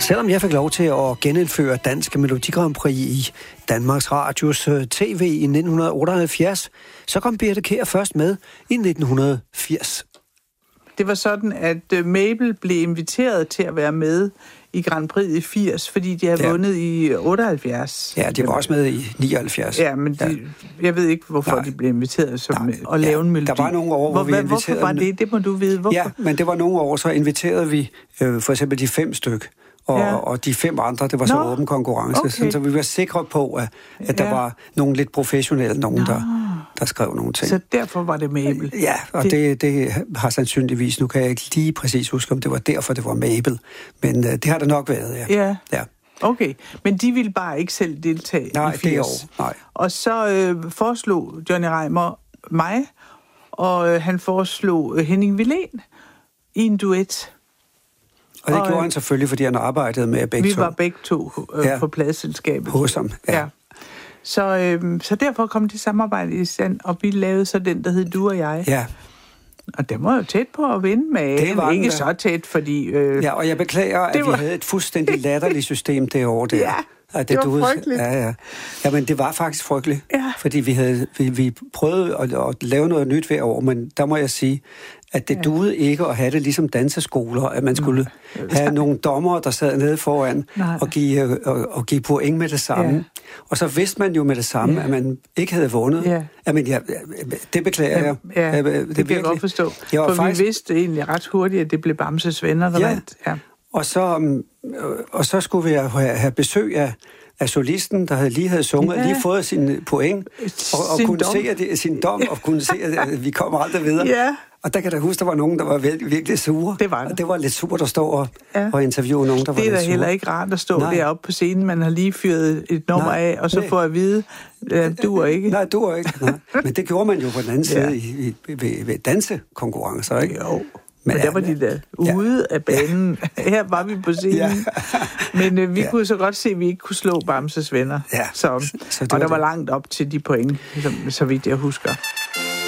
Selvom jeg fik lov til at genindføre Dansk Melodi Grand Prix i Danmarks Radios TV i 1978, så kom Birthe Kjær først med i 1980. Det var sådan, at Mabel blev inviteret til at være med i Grand Prix i 80, fordi de havde vundet i 78. Ja, de var også med i 79. Ja, men jeg ved ikke, hvorfor de blev inviteret at lave en melodi. Der var nogle år, hvor vi inviterede... Hvorfor var det? Det må du vide. Hvorfor? Ja, men det var nogle år, så inviterede vi for eksempel de 5 styk. Og de 5 andre, det var så åben konkurrence. Okay. Så vi var sikre på, at der var nogle lidt professionelle, nogen, der skrev nogle ting. Så derfor var det Mabel? Ja, og det har sandsynligvis, nu kan jeg ikke lige præcis huske, om det var derfor, det var Mabel. Men det har det nok været, ja. Okay, men de ville bare ikke selv deltage i 80. Det år, nej. Og så foreslog Johnny Reimer mig, og han foreslog Henning Willén i en duet. Og det gjorde han selvfølgelig, fordi han arbejdede med begge to. Vi var begge to på pladeselskabet. Hos ham, ja. Så derfor kom det samarbejde i stand, og vi lavede så den, der hed Du og jeg. Ja. Og det var jo tæt på at vinde med. Det var ikke så tæt, fordi... Ja, og jeg beklager, at vi havde et fuldstændig latterligt system det år der. Ja, det var frygteligt. Ja, men det var faktisk frygteligt. Ja. Fordi vi prøvede at lave noget nyt hver år, men der må jeg sige, at det duede ikke at have det ligesom danseskoler, at man skulle have nogle dommere, der sad nede foran og give point med det samme. Ja. Og så vidste man jo med det samme, at man ikke havde vundet. Ja. Jamen, det beklager jeg. Ja, det kan jeg godt forstå. For faktisk... vi vidste egentlig ret hurtigt, at det blev Bamses venner, der vandt. Ja. Og så skulle vi have besøg af solisten, der lige havde sunget, lige fået sin point, og kunne se sin dom, og kunne se, at vi kommer aldrig videre. Ja. Og der kan jeg huske, der var nogen, der var virkelig sure. Det var det. Og det var lidt surt at stå og interviewe nogen, der var lidt sure. Det er da heller ikke rart at stå deroppe på scenen. Man har lige fyret et nummer af, og så får at vide, at duer ikke. Nej, duer ikke. Nej. Men det gjorde man jo på den anden side ved dansekonkurrencer, ikke? Jo. Men der var de der ude af banen. Her var vi på scenen. Men vi kunne så godt se, at vi ikke kunne slå Bamses venner. Ja. Og der var langt op til de point, så vidt jeg husker.